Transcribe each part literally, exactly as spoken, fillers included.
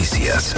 Noticias.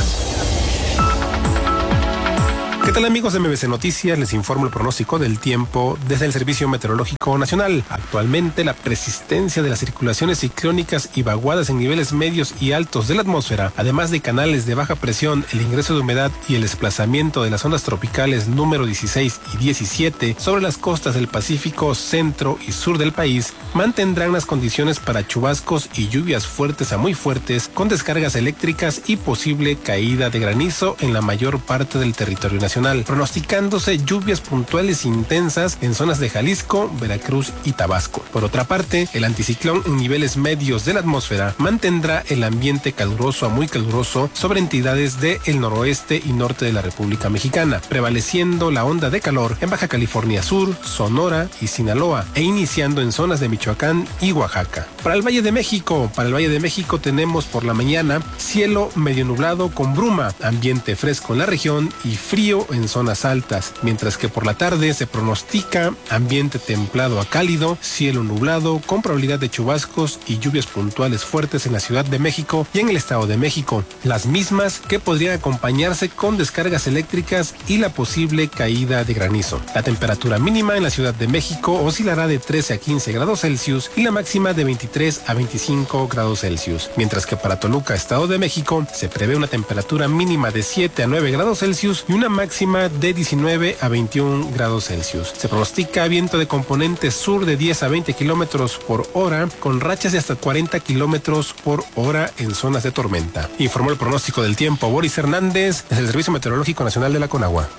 ¿Qué tal, amigos de M B C Noticias? Les informo el pronóstico del tiempo desde el Servicio Meteorológico Nacional. Actualmente, la persistencia de las circulaciones ciclónicas y vaguadas en niveles medios y altos de la atmósfera, además de canales de baja presión, el ingreso de humedad y el desplazamiento de las ondas tropicales número dieciséis y diecisiete sobre las costas del Pacífico, centro y sur del país, mantendrán las condiciones para chubascos y lluvias fuertes a muy fuertes, con descargas eléctricas y posible caída de granizo en la mayor parte del territorio nacional, pronosticándose lluvias puntuales intensas en zonas de Jalisco, Veracruz y Tabasco. Por otra parte, el anticiclón en niveles medios de la atmósfera mantendrá el ambiente caluroso a muy caluroso sobre entidades del noroeste y norte de la República Mexicana, prevaleciendo la onda de calor en Baja California Sur, Sonora y Sinaloa, e iniciando en zonas de Michoacán y Oaxaca. Para el Valle de México, para el Valle de México tenemos por la mañana cielo medio nublado con bruma, ambiente fresco en la región y frío en zonas altas, mientras que por la tarde se pronostica ambiente templado a cálido, cielo nublado con probabilidad de chubascos y lluvias puntuales fuertes en la Ciudad de México y en el Estado de México, las mismas que podrían acompañarse con descargas eléctricas y la posible caída de granizo. La temperatura mínima en la Ciudad de México oscilará de trece a quince grados Celsius y la máxima de veintitrés a veinticinco grados Celsius, mientras que para Toluca, Estado de México, se prevé una temperatura mínima de siete a nueve grados Celsius y una máxima de diecinueve a veintiún grados Celsius. Se pronostica viento de componente sur de diez a veinte kilómetros por hora, con rachas de hasta cuarenta kilómetros por hora en zonas de tormenta. Informó el pronóstico del tiempo Boris Hernández desde el Servicio Meteorológico Nacional de la Conagua.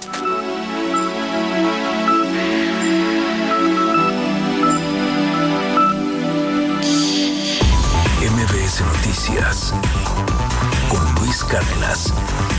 M B S Noticias con Luis Cárdenas.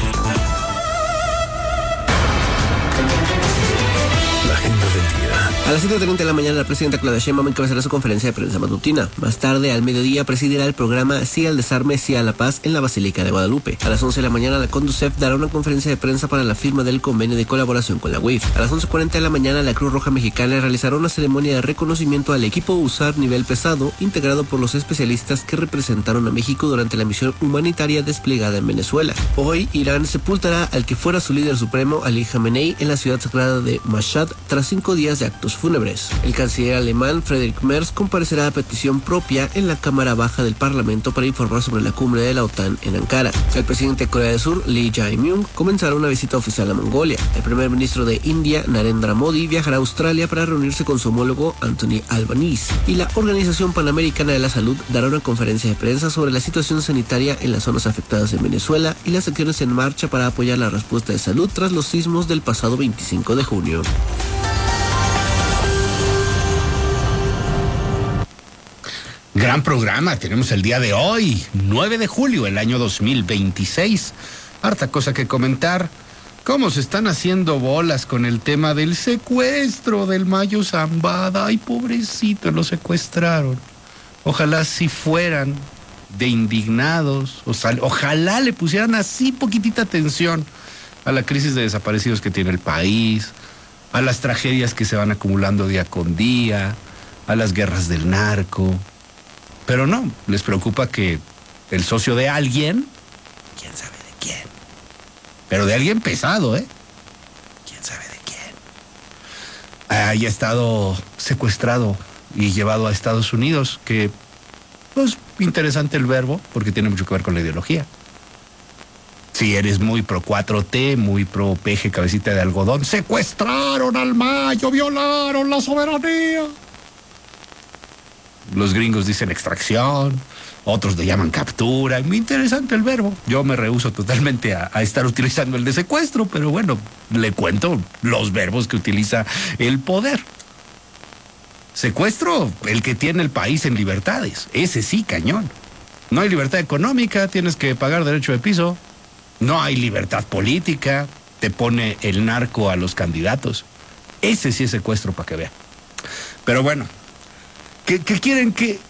La agenda del día. A las siete treinta de la mañana, la presidenta Claudia Sheinbaum encabezará su conferencia de prensa matutina. Más tarde, al mediodía, presidirá el programa Sí al Desarme, Sí a la Paz en la Basílica de Guadalupe. A las once de la mañana, la Conducef dará una conferencia de prensa para la firma del convenio de colaboración con la U I F. A las once cuarenta de la mañana, la Cruz Roja Mexicana realizará una ceremonia de reconocimiento al equipo USAR nivel pesado, integrado por los especialistas que representaron a México durante la misión humanitaria desplegada en Venezuela. Hoy, Irán sepultará al que fuera su líder supremo, Ali Khamenei, en la ciudad sagrada de Mashhad, tras cinco días de actos fúnebres. El canciller alemán Friedrich Merz comparecerá a petición propia en la Cámara Baja del Parlamento para informar sobre la cumbre de la OTAN en Ankara. El presidente de Corea del Sur, Lee Jae-myung, comenzará una visita oficial a Mongolia. El primer ministro de India, Narendra Modi, viajará a Australia para reunirse con su homólogo Anthony Albanese. Y la Organización Panamericana de la Salud dará una conferencia de prensa sobre la situación sanitaria en las zonas afectadas en Venezuela y las acciones en marcha para apoyar la respuesta de salud tras los sismos del pasado veinticinco de junio. Gran programa tenemos el día de hoy, nueve de julio del año dos mil veintiséis. Harta cosa que comentar. Cómo se están haciendo bolas con el tema del secuestro del Mayo Zambada. Ay, pobrecito, lo secuestraron. Ojalá si fueran de indignados, o sea, ojalá le pusieran así poquitita atención a la crisis de desaparecidos que tiene el país, a las tragedias que se van acumulando día con día, a las guerras del narco. Pero no, les preocupa que el socio de alguien, quién sabe de quién, pero de alguien pesado, ¿eh? Quién sabe de quién, haya estado secuestrado y llevado a Estados Unidos, que, pues, interesante el verbo, porque tiene mucho que ver con la ideología. Si eres muy pro cuatro T, muy pro peje cabecita de algodón, secuestraron al Mayo, violaron la soberanía. Los gringos dicen extracción, otros le llaman captura. Muy interesante el verbo. Yo me rehúso totalmente a, a estar utilizando el de secuestro, pero bueno, le cuento los verbos que utiliza el poder. Secuestro, el que tiene el país en libertades. Ese sí, cañón. No hay libertad económica, tienes que pagar derecho de piso. No hay libertad política, te pone el narco a los candidatos. Ese sí es secuestro, para que vean. Pero bueno, ¿qué, qué quieren que...?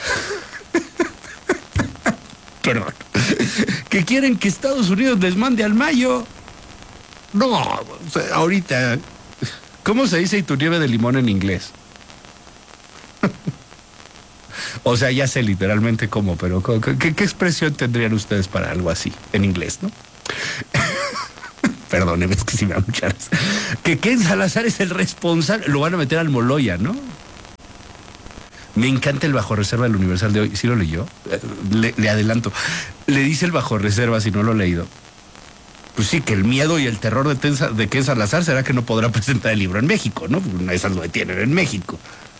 Perdón. ¿Que quieren que Estados Unidos les mande al Mayo? No, o sea, ahorita... ¿Cómo se dice tu nieve de limón en inglés? O sea, ya sé literalmente cómo, pero ¿qué, qué expresión tendrían ustedes para algo así en inglés, no? Perdóneme, es que si me da mucha risa. Que Ken Salazar es el responsable, lo van a meter al Moloya, ¿no? Me encanta el bajo reserva del Universal de hoy. ¿Sí lo leyó? Le, le adelanto. Le dice el bajo reserva, si no lo he leído. Pues sí, que el miedo y el terror de, Tensa, de Ken Salazar será que no podrá presentar el libro en México, ¿no? Esas lo detienen en México.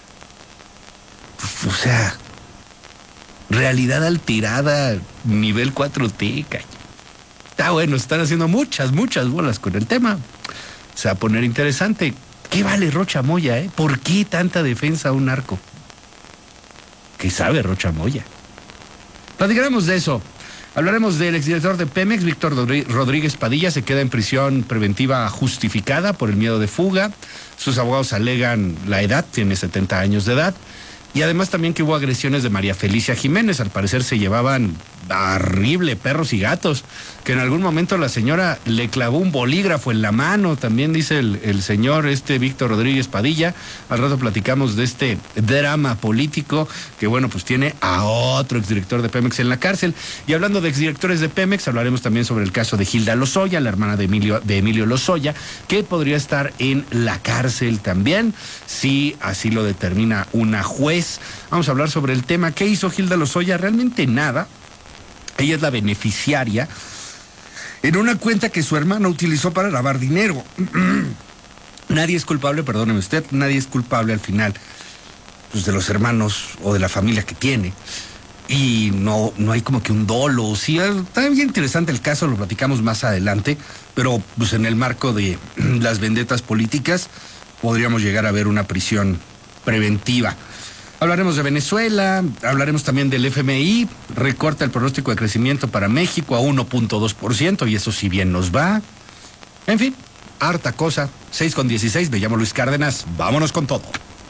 O sea, realidad alterada, nivel cuatro T, caño. Está bueno, están haciendo muchas, muchas bolas con el tema. Se va a poner interesante. ¿Qué vale Rocha Moya, eh? ¿Por qué tanta defensa a un narco? ¿Qué sabe Rocha Moya? Platicaremos de eso. Hablaremos del exdirector de Pemex, Víctor Rodríguez Padilla, se queda en prisión preventiva justificada por el miedo de fuga. Sus abogados alegan la edad, tiene setenta años de edad. Y además también que hubo agresiones de María Felicia Jiménez, al parecer se llevaban horrible perros y gatos, que en algún momento la señora le clavó un bolígrafo en la mano, también dice el, el señor este Víctor Rodríguez Padilla. Al rato platicamos de este drama político que bueno, pues tiene a otro exdirector de Pemex en la cárcel. Y hablando de exdirectores de Pemex, hablaremos también sobre el caso de Gilda Lozoya, la hermana de Emilio, de Emilio Lozoya, que podría estar en la cárcel también, si así lo determina una juez. Vamos a hablar sobre el tema. ¿Qué hizo Gilda Lozoya? Realmente nada. Ella es la beneficiaria en una cuenta que su hermana utilizó para lavar dinero. Nadie es culpable, perdóneme usted, nadie es culpable al final, pues, de los hermanos o de la familia que tiene. Y no, no hay como que un dolo. Sí, está bien interesante el caso, lo platicamos más adelante, pero pues en el marco de las vendetas políticas podríamos llegar a ver una prisión preventiva. Hablaremos de Venezuela, hablaremos también del F M I, recorta el pronóstico de crecimiento para México a uno punto dos por ciento y eso si bien nos va. En fin, harta cosa. seis con dieciséis, me llamo Luis Cárdenas, vámonos con todo.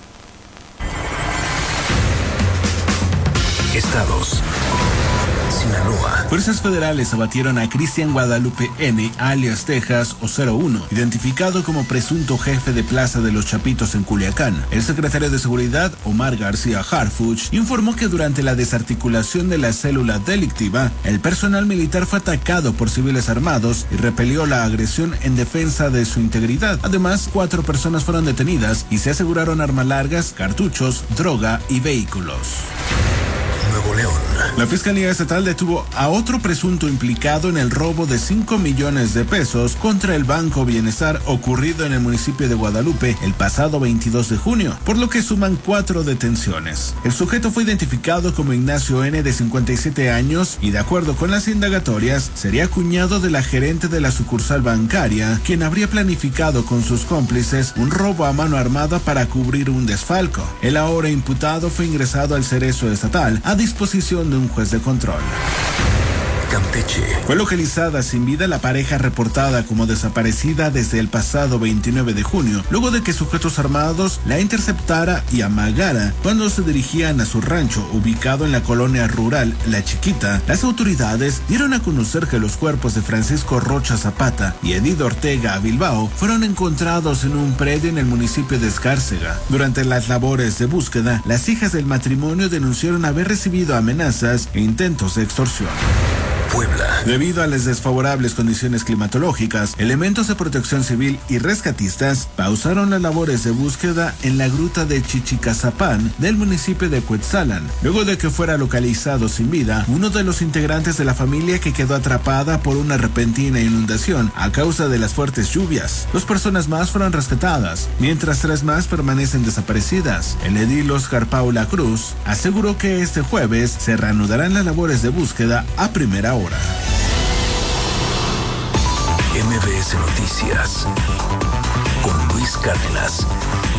Estados. Sinaloa. Fuerzas federales abatieron a Cristian Guadalupe N., alias Texas o cero uno, identificado como presunto jefe de Plaza de los Chapitos en Culiacán. El secretario de Seguridad, Omar García Harfuch, informó que durante la desarticulación de la célula delictiva, el personal militar fue atacado por civiles armados y repelió la agresión en defensa de su integridad. Además, cuatro personas fueron detenidas y se aseguraron armas largas, cartuchos, droga y vehículos. Nuevo León. La Fiscalía Estatal detuvo a otro presunto implicado en el robo de cinco millones de pesos contra el Banco Bienestar ocurrido en el municipio de Guadalupe el pasado veintidós de junio, por lo que suman cuatro detenciones. El sujeto fue identificado como Ignacio N., de cincuenta y siete años, y de acuerdo con las indagatorias, sería cuñado de la gerente de la sucursal bancaria, quien habría planificado con sus cómplices un robo a mano armada para cubrir un desfalco. El ahora imputado fue ingresado al Cerezo Estatal a disposición de un juez de control. Campeche. Fue localizada sin vida la pareja reportada como desaparecida desde el pasado veintinueve de junio, luego de que sujetos armados la interceptara y amagara cuando se dirigían a su rancho ubicado en la colonia rural La Chiquita. Las autoridades dieron a conocer que los cuerpos de Francisco Rocha Zapata y Edith Ortega Bilbao fueron encontrados en un predio en el municipio de Escárcega. Durante las labores de búsqueda, las hijas del matrimonio denunciaron haber recibido amenazas e intentos de extorsión. Puebla. Debido a las desfavorables condiciones climatológicas, elementos de protección civil y rescatistas pausaron las labores de búsqueda en la gruta de Chichicazapán del municipio de Cuetzalan, luego de que fuera localizado sin vida uno de los integrantes de la familia que quedó atrapada por una repentina inundación a causa de las fuertes lluvias. Dos personas más fueron rescatadas, mientras tres más permanecen desaparecidas. El edil Oscar Paula Cruz aseguró que este jueves se reanudarán las labores de búsqueda a primera hora. M B S Noticias con Luis Cárdenas.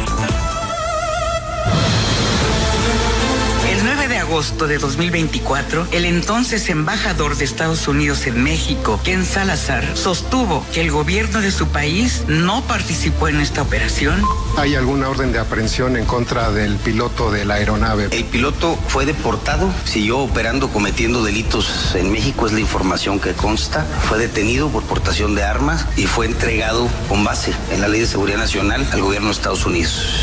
El nueve de agosto de dos mil veinticuatro, el entonces embajador de Estados Unidos en México, Ken Salazar, sostuvo que el gobierno de su país no participó en esta operación. ¿Hay alguna orden de aprehensión en contra del piloto de la aeronave? El piloto fue deportado, siguió operando, cometiendo delitos en México, es la información que consta. Fue detenido por portación de armas y fue entregado con base en la Ley de Seguridad Nacional al gobierno de Estados Unidos.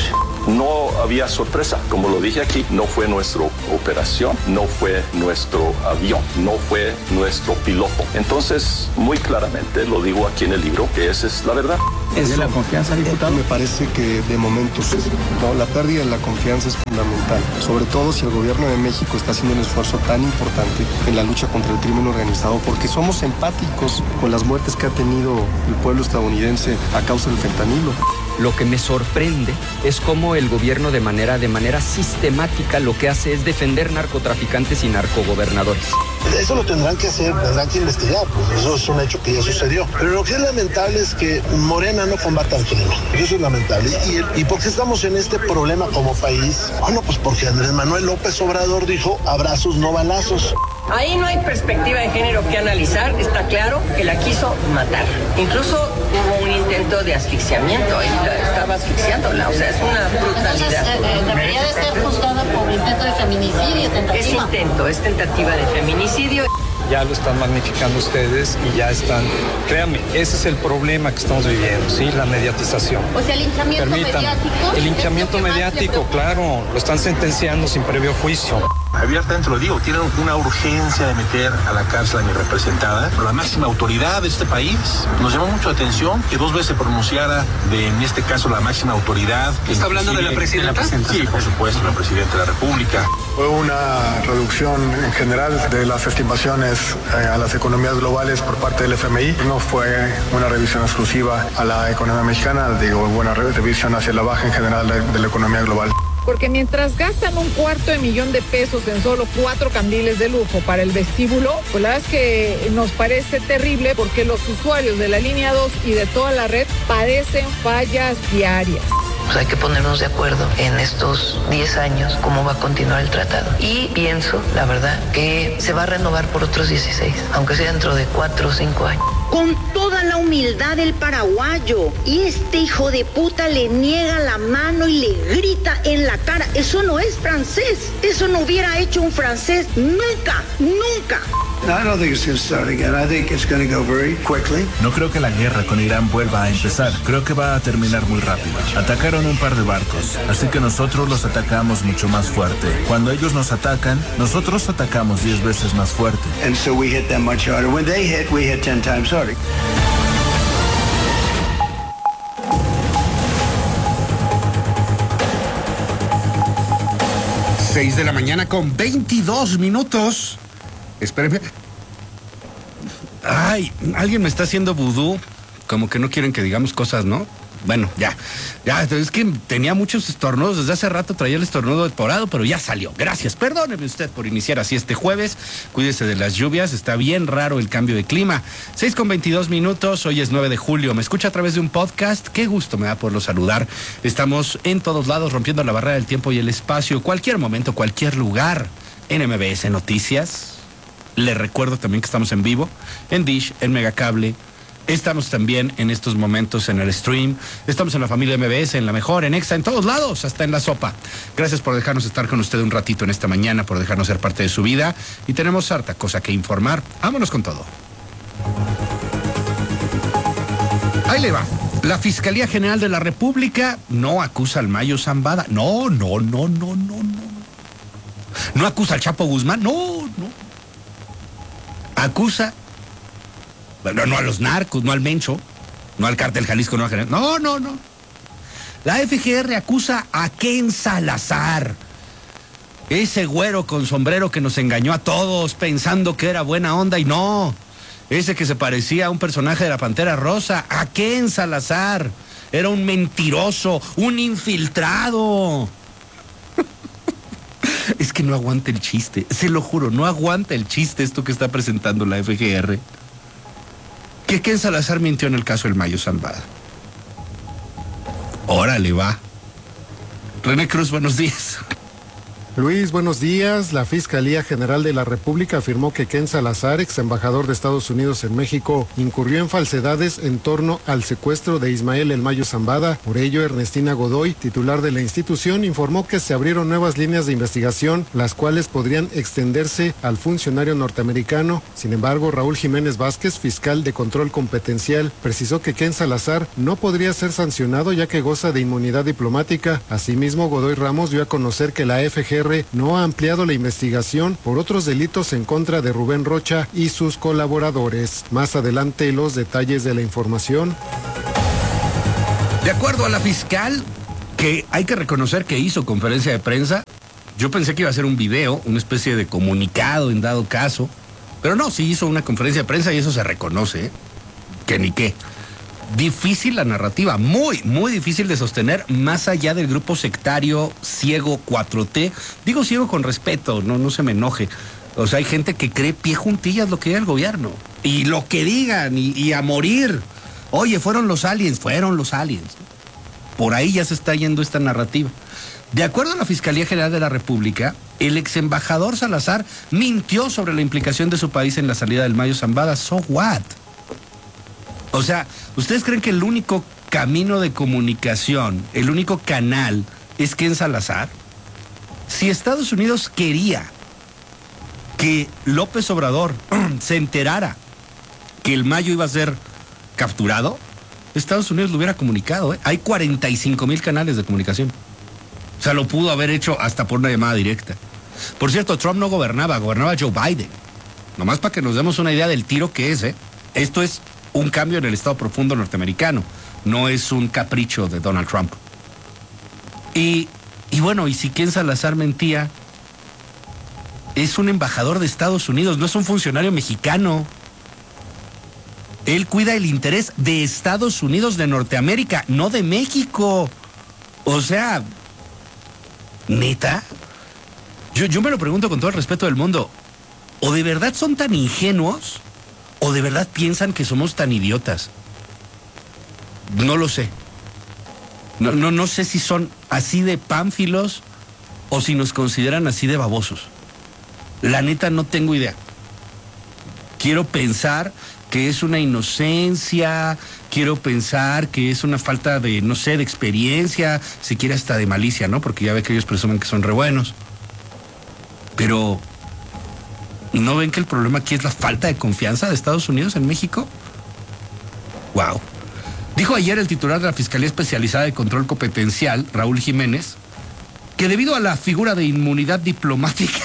No había sorpresa. Como lo dije aquí, no fue nuestra operación, no fue nuestro avión, no fue nuestro piloto. Entonces, muy claramente lo digo aquí en el libro, que esa es la verdad. ¿Es de la confianza, diputado? Me parece que de momento sí. No, la pérdida de la confianza es fundamental, sobre todo si el gobierno de México está haciendo un esfuerzo tan importante en la lucha contra el crimen organizado, porque somos empáticos con las muertes que ha tenido el pueblo estadounidense a causa del fentanilo. Lo que me sorprende es cómo el gobierno de manera, de manera sistemática lo que hace es defender narcotraficantes y narcogobernadores. Eso lo tendrán que hacer, tendrán que investigar, pues eso es un hecho que ya sucedió. Pero lo que es lamentable es que Morena no combata el crimen. Eso es lamentable. ¿Y, y por qué estamos en este problema como país? Bueno, pues porque Andrés Manuel López Obrador dijo abrazos, no balazos. Ahí no hay perspectiva de género que analizar, está claro que la quiso matar. Incluso hubo un intento de asfixiamiento, ahí la estaba asfixiándola, o sea, es una brutalidad. Entonces, eh, debería de ser juzgada por intento de feminicidio, tentativa. Es intento, es tentativa de feminicidio. Ya lo están magnificando ustedes y ya están, créanme, ese es el problema que estamos viviendo, ¿sí? La mediatización. O sea, el linchamiento Permítanme. mediático. El linchamiento mediático, claro, lo están sentenciando sin previo juicio. Abiertamente lo digo, tienen una urgencia de meter a la cárcel a mi representada, por la máxima autoridad de este país. Nos llamó mucho la atención que dos veces se pronunciara de, en este caso, la máxima autoridad. ¿Está hablando de la presidenta? De la presidenta? Sí, por supuesto, la presidenta de la República. Fue una reducción en general de las estimaciones eh, a las economías globales por parte del F M I. No fue una revisión exclusiva a la economía mexicana, digo, buena revisión hacia la baja en general de, de la economía global. Porque mientras gastan un cuarto de millón de pesos en solo cuatro candiles de lujo para el vestíbulo, pues la verdad es que nos parece terrible porque los usuarios de la línea dos y de toda la red padecen fallas diarias. Pues hay que ponernos de acuerdo en estos diez años cómo va a continuar el tratado. Y pienso, la verdad, que se va a renovar por otros dieciséis, aunque sea dentro de cuatro o cinco años. Con toda la humildad del paraguayo, y este hijo de puta le niega la mano y le grita en la cara. Eso no es francés, eso no hubiera hecho un francés nunca, nunca. I don't think it's going to start again. I think it's going to go very quickly. No creo que la guerra con Irán vuelva a empezar. Creo que va a terminar muy rápido. Atacaron un par de barcos, así que nosotros los atacamos mucho más fuerte. Cuando ellos nos atacan, nosotros atacamos diez veces más fuerte. And so we hit them much harder. When they hit, we hit ten times harder. seis de la mañana con veintidós minutos. Espérenme. Ay, alguien me está haciendo vudú. Como que no quieren que digamos cosas, ¿no? Bueno, ya. Ya, es que tenía muchos estornudos. Desde hace rato traía el estornudo deporado, pero ya salió. Gracias. Perdóneme usted por iniciar así este jueves. Cuídese de las lluvias. Está bien raro el cambio de clima. seis con veintidós minutos. Hoy es nueve de julio. Me escucha a través de un podcast. Qué gusto me da poderlo saludar. Estamos en todos lados rompiendo la barrera del tiempo y el espacio. Cualquier momento, cualquier lugar. En M B S Noticias. Les recuerdo también que estamos en vivo, en Dish, en Megacable. Estamos también en estos momentos en el stream. Estamos en la familia M B S, en La Mejor, en Exa, en todos lados, hasta en La Sopa. Gracias por dejarnos estar con usted un ratito en esta mañana, por dejarnos ser parte de su vida. Y tenemos harta cosa que informar. Vámonos con todo. Ahí le va. La Fiscalía General de la República no acusa al Mayo Zambada. No, no, no, no, no, no. No acusa al Chapo Guzmán. No, no. Acusa, bueno, no a los narcos, no al Mencho, no al Cártel Jalisco, no a General. No, no, no. La F G R acusa a Ken Salazar, ese güero con sombrero que nos engañó a todos pensando que era buena onda y no. Ese que se parecía a un personaje de la Pantera Rosa, a Ken Salazar. Era un mentiroso, un infiltrado. Es que no aguanta el chiste, se lo juro, no aguanta el chiste esto que está presentando la F G R. Que Ken Salazar mintió en el caso del Mayo Zambada. Órale, va. René Cruz, buenos días. Luis, buenos días. La Fiscalía General de la República afirmó que Ken Salazar, ex embajador de Estados Unidos en México, incurrió en falsedades en torno al secuestro de Ismael El Mayo Zambada. Por ello, Ernestina Godoy, titular de la institución, informó que se abrieron nuevas líneas de investigación, las cuales podrían extenderse al funcionario norteamericano. Sin embargo, Raúl Jiménez Vázquez, fiscal de control competencial, precisó que Ken Salazar no podría ser sancionado ya que goza de inmunidad diplomática. Asimismo, Godoy Ramos dio a conocer que la F G R no ha ampliado la investigación por otros delitos en contra de Rubén Rocha y sus colaboradores. Más adelante los detalles de la información. De acuerdo a la fiscal, que hay que reconocer que hizo conferencia de prensa, yo pensé que iba a ser un video, una especie de comunicado en dado caso, pero no, sí hizo una conferencia de prensa y eso se reconoce, ¿eh? Que ni qué. Difícil la narrativa, muy, muy difícil de sostener, más allá del grupo sectario ciego cuatro T. Digo ciego con respeto, no, no se me enoje. O sea, hay gente que cree pie juntillas lo que diga el gobierno. Y lo que digan, y, y a morir. Oye, fueron los aliens, fueron los aliens. Por ahí ya se está yendo esta narrativa. De acuerdo a la Fiscalía General de la República, el ex embajador Salazar mintió sobre la implicación de su país en la salida del Mayo Zambada. So what? O sea, ¿ustedes creen que el único camino de comunicación, el único canal, es Ken Salazar? Si Estados Unidos quería que López Obrador se enterara que el Mayo iba a ser capturado, Estados Unidos lo hubiera comunicado, ¿eh? Hay cuarenta y cinco mil canales de comunicación. O sea, lo pudo haber hecho hasta por una llamada directa. Por cierto, Trump no gobernaba, gobernaba Joe Biden. Nomás para que nos demos una idea del tiro que es, ¿eh? Esto es un cambio en el estado profundo norteamericano, no es un capricho de Donald Trump. Y, y bueno, y si Ken Salazar mentía, es un embajador de Estados Unidos, no es un funcionario mexicano. Él cuida el interés de Estados Unidos de Norteamérica, no de México. O sea, ¿neta? Yo, yo me lo pregunto con todo el respeto del mundo, ¿o de verdad son tan ingenuos? ¿O de verdad piensan que somos tan idiotas? No lo sé. No, no, no sé si son así de pánfilos o si nos consideran así de babosos. La neta no tengo idea. Quiero pensar que es una inocencia, quiero pensar que es una falta de, no sé, de experiencia, si quiere hasta de malicia, ¿no? Porque ya ve que ellos presumen que son re buenos. Pero ¿no ven que el problema aquí es la falta de confianza de Estados Unidos en México? Wow. Dijo ayer el titular de la Fiscalía Especializada de Control Competencial, Raúl Jiménez, que debido a la figura de inmunidad diplomática...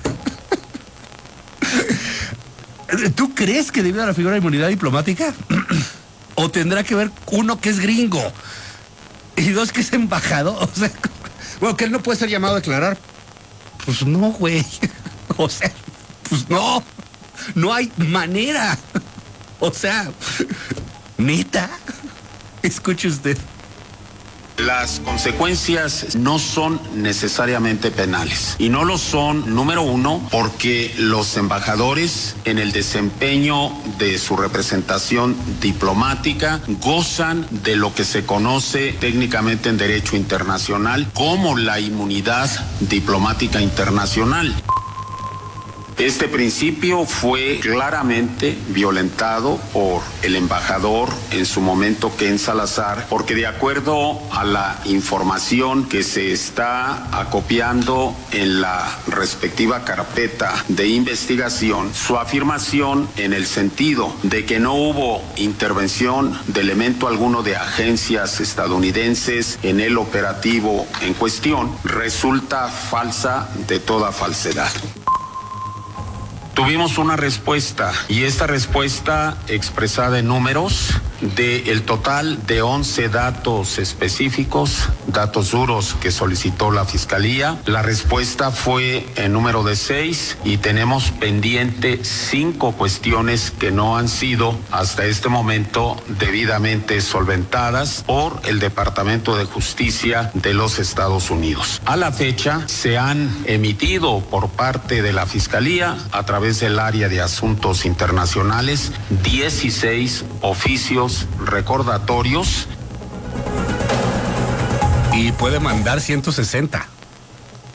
¿Tú crees que debido a la figura de inmunidad diplomática? ¿O tendrá que ver uno que es gringo y dos que es embajador? O sea, bueno, que él no puede ser llamado a declarar. Pues no, güey. O sea... Pues no, no hay manera. O sea, ¿neta? Escuche usted. Las consecuencias no son necesariamente penales y no lo son, número uno, porque los embajadores en el desempeño de su representación diplomática gozan de lo que se conoce técnicamente en derecho internacional como la inmunidad diplomática internacional. Este principio fue claramente violentado por el embajador en su momento, Ken Salazar, porque de acuerdo a la información que se está acopiando en la respectiva carpeta de investigación, su afirmación en el sentido de que no hubo intervención de elemento alguno de agencias estadounidenses en el operativo en cuestión resulta falsa de toda falsedad. Tuvimos una respuesta y esta respuesta expresada en números del total de once datos específicos, datos duros que solicitó la Fiscalía. La respuesta fue en número de seis y tenemos pendiente cinco cuestiones que no han sido hasta este momento debidamente solventadas por el Departamento de Justicia de los Estados Unidos. A la fecha se han emitido por parte de la Fiscalía a través del área de asuntos internacionales dieciséis oficios recordatorios. Y puede mandar ciento sesenta.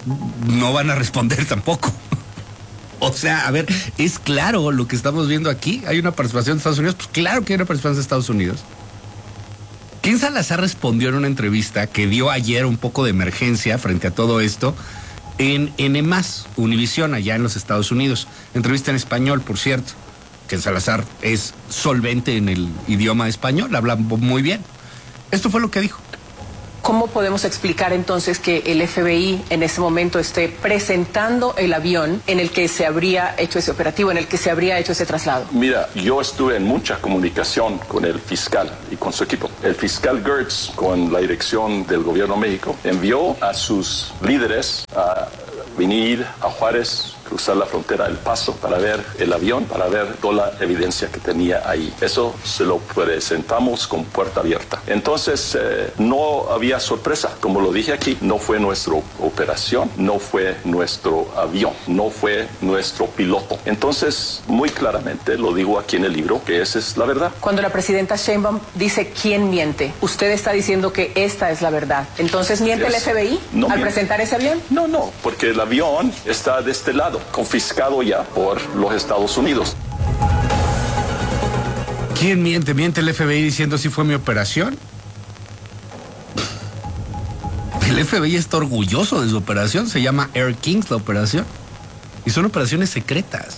no van a responder tampoco. O sea, a ver, es claro lo que estamos viendo aquí. Hay una participación de Estados Unidos. Pues claro que hay una participación de Estados Unidos. Ken Salazar respondió en una entrevista que dio ayer un poco de emergencia frente a todo esto en N más, Univisión, allá en los Estados Unidos. Entrevista en español, por cierto. Ken Salazar es solvente en el idioma español, habla muy bien. Esto fue lo que dijo. ¿Cómo podemos explicar entonces que el F B I en ese momento esté presentando el avión en el que se habría hecho ese operativo, en el que se habría hecho ese traslado? Mira, yo estuve en mucha comunicación con el fiscal y con su equipo. El fiscal Gertz, con la dirección del gobierno de México, envió a sus líderes a venir a Juárez, cruzar la frontera del Paso para ver el avión, para ver toda la evidencia que tenía ahí. Eso se lo presentamos con puerta abierta. Entonces, eh, no había sorpresa. Como lo dije aquí, no fue nuestra operación, no fue nuestro avión, no fue nuestro piloto. Entonces, muy claramente lo digo aquí en el libro, que esa es la verdad. Cuando la presidenta Sheinbaum dice quién miente, usted está diciendo que esta es la verdad. Entonces, ¿miente es, el F B I no al miente. presentar ese avión? No, no, porque el avión está de este lado, confiscado ya por los Estados Unidos. ¿Quién miente? ¿Miente el F B I diciendo si fue mi operación? El F B I está orgulloso de su operación, se llama Air Kings la operación. Y son operaciones secretas.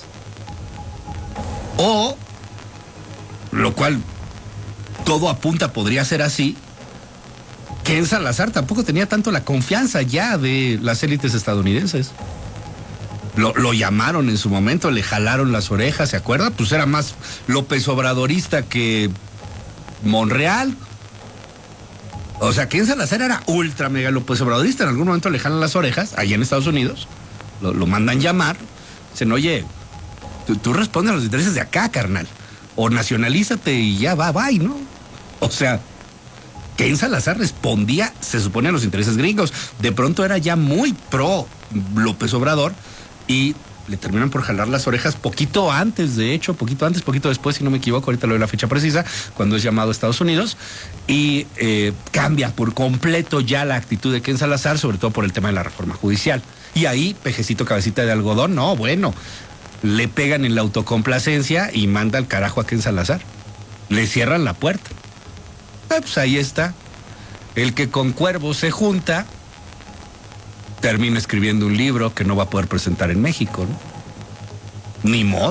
O, lo cual todo apunta podría ser así, Ken Salazar tampoco tenía tanto la confianza ya de las élites estadounidenses. Lo, lo llamaron en su momento, le jalaron las orejas, ¿se acuerda? Pues era más López Obradorista que Monreal. O sea, Ken Salazar era ultra mega López Obradorista. En algún momento le jalan las orejas, allá en Estados Unidos, lo, lo mandan llamar. Dicen, oye, tú, tú respondes a los intereses de acá, carnal. O nacionalízate y ya va, bye, ¿no? O sea, Ken Salazar respondía, se supone, a los intereses gringos. De pronto era ya muy pro López Obrador. Y le terminan por jalar las orejas poquito antes, de hecho, poquito antes, poquito después, si no me equivoco, ahorita lo doy la fecha precisa, cuando es llamado a Estados Unidos, y eh, cambia por completo ya la actitud de Ken Salazar, sobre todo por el tema de la reforma judicial. Y ahí, pejecito cabecita de algodón, no, bueno, le pegan en la autocomplacencia y manda al carajo a Ken Salazar. Le cierran la puerta. Eh, pues ahí está. El que con cuervos se junta, termina escribiendo un libro que no va a poder presentar en México, ¿no? Ni modo.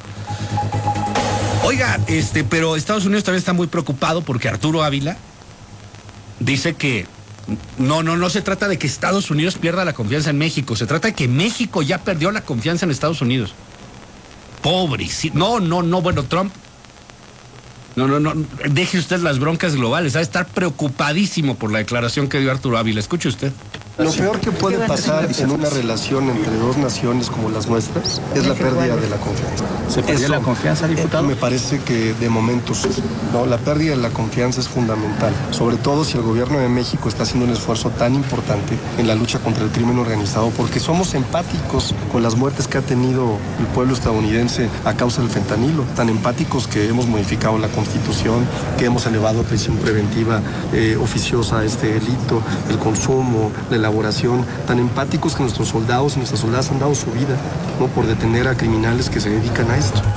Oiga, este, pero Estados Unidos también está muy preocupado porque Arturo Ávila dice que no, no, no se trata de que Estados Unidos pierda la confianza en México, se trata de que México ya perdió la confianza en Estados Unidos. Pobre, sí. No, no, no, bueno, Trump, no, no, no, deje usted las broncas globales, ha de estar preocupadísimo por la declaración que dio Arturo Ávila. Escuche usted. Lo peor que puede pasar en una relación entre dos naciones como las nuestras es la pérdida de la confianza. ¿Se perdió la confianza, diputado? Me parece que de momento sí. No, la pérdida de la confianza es fundamental, sobre todo si el gobierno de México está haciendo un esfuerzo tan importante en la lucha contra el crimen organizado, porque somos empáticos con las muertes que ha tenido el pueblo estadounidense a causa del fentanilo, tan empáticos que hemos modificado la Constitución, que hemos elevado a prisión preventiva eh, oficiosa a este delito, el consumo, la elaboración, tan empáticos que nuestros soldados y nuestras soldadas han dado su vida, ¿no?, por detener a criminales que se dedican a esto.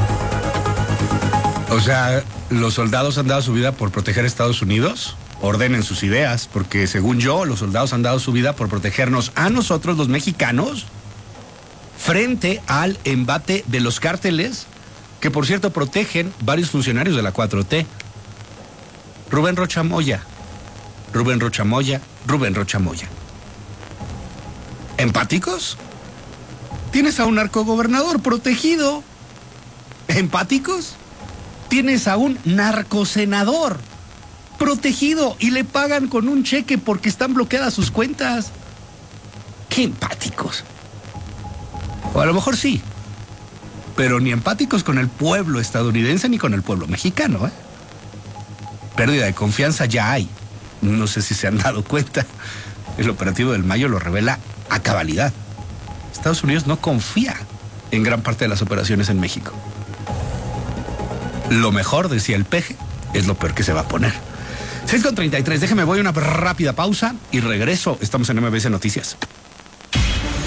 O sea, ¿los soldados han dado su vida por proteger a Estados Unidos? Ordenen sus ideas, porque según yo, los soldados han dado su vida por protegernos a nosotros, los mexicanos, frente al embate de los cárteles, que por cierto protegen varios funcionarios de la cuatro T. Rubén Rocha Moya, Rubén Rocha Moya, Rubén Rocha Moya. ¿Empáticos? Tienes a un narcogobernador protegido. ¿Empáticos? Tienes a un narcosenador protegido y le pagan con un cheque porque están bloqueadas sus cuentas. ¡Qué empáticos! O a lo mejor sí, pero ni empáticos con el pueblo estadounidense ni con el pueblo mexicano, ¿eh? Pérdida de confianza ya hay. No sé si se han dado cuenta. El operativo del Mayo lo revela a cabalidad. Estados Unidos no confía en gran parte de las operaciones en México. Lo mejor, decía el peje, es lo peor que se va a poner. seis con treinta y tres, déjeme, voy a una rápida pausa y regreso. Estamos en M B S Noticias.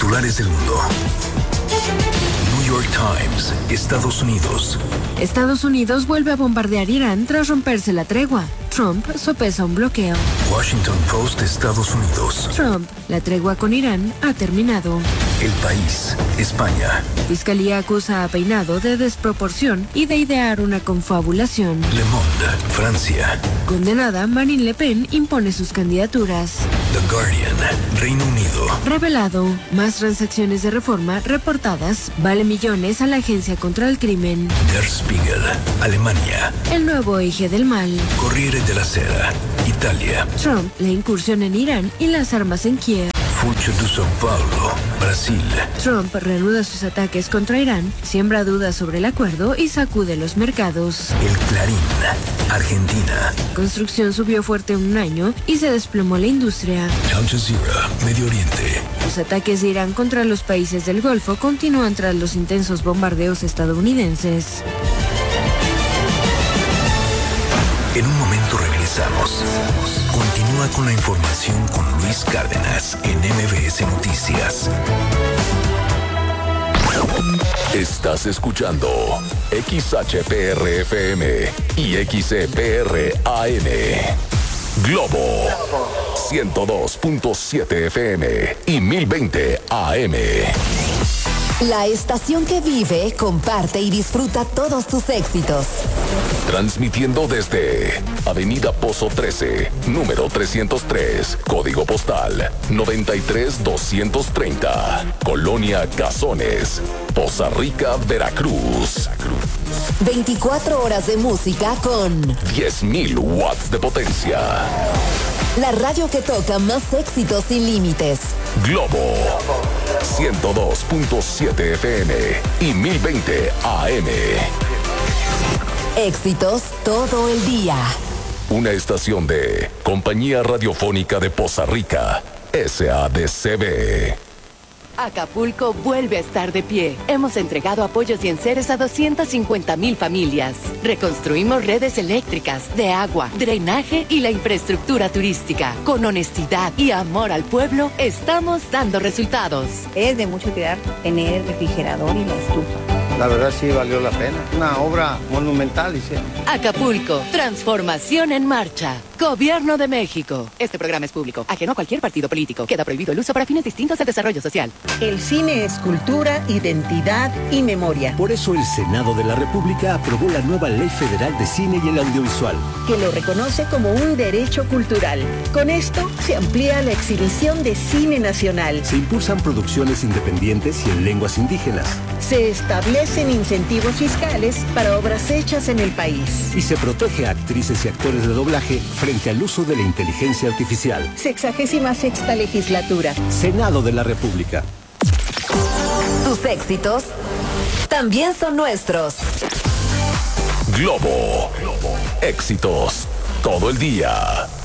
Titulares del mundo. New York Times, Estados Unidos. Estados Unidos vuelve a bombardear Irán tras romperse la tregua. Trump sopesa un bloqueo. Washington Post, Estados Unidos. Trump, la tregua con Irán ha terminado. El País, España. Fiscalía acusa a Peinado de desproporción y de idear una confabulación. Le Monde, Francia. Condenada, Marine Le Pen impone sus candidaturas. The Guardian, Reino Unido. Revelado, más transacciones de reforma reportadas, vale millones a la Agencia contra el Crimen. Der Spiegel, Alemania. El nuevo eje del mal. Corriere della Sera, Italia. Trump, la incursión en Irán y las armas en Kiev. Funcho de São Paulo, Brasil. Trump reanuda sus ataques contra Irán, siembra dudas sobre el acuerdo y sacude los mercados. El Clarín, Argentina. Construcción subió fuerte en un año y se desplomó la industria. Al Jazeera, Medio Oriente. Los ataques de Irán contra los países del Golfo continúan tras los intensos bombardeos estadounidenses. En un momento regresamos. Continúa con la información con Luis Cárdenas en M B S Noticias. Estás escuchando X H P R F M y X E P R A M. Globo ciento dos punto siete F M y mil veinte A M. La estación que vive, comparte y disfruta todos tus éxitos. Transmitiendo desde Avenida Pozo trece, número trescientos tres, código postal noventa y tres doscientos treinta, Colonia Cazones, Poza Rica, Veracruz. veinticuatro horas de música con diez mil watts de potencia. La radio que toca más éxitos sin límites. Globo ciento dos punto siete F M y mil veinte A M. Éxitos todo el día. Una estación de Compañía Radiofónica de Poza Rica, S A D C B. Acapulco vuelve a estar de pie. Hemos entregado apoyos y enseres a doscientas cincuenta mil familias. Reconstruimos redes eléctricas, de agua, drenaje y la infraestructura turística. Con honestidad y amor al pueblo, estamos dando resultados. Es de mucho cuidar tener el refrigerador y la estufa. La verdad sí valió la pena. Una obra monumental, dice. Acapulco, transformación en marcha. Gobierno de México. Este programa es público, ajeno a cualquier partido político. Queda prohibido el uso para fines distintos del desarrollo social. El cine es cultura, identidad y memoria. Por eso el Senado de la República aprobó la nueva Ley Federal de Cine y el Audiovisual, que lo reconoce como un derecho cultural. Con esto se amplía la exhibición de cine nacional. Se impulsan producciones independientes y en lenguas indígenas. Se establecen incentivos fiscales para obras hechas en el país. Y se protege a actrices y actores de doblaje frente al uso de la inteligencia artificial. Sexagésima sexta legislatura. Senado de la República. Tus éxitos también son nuestros. Globo. Éxitos todo el día.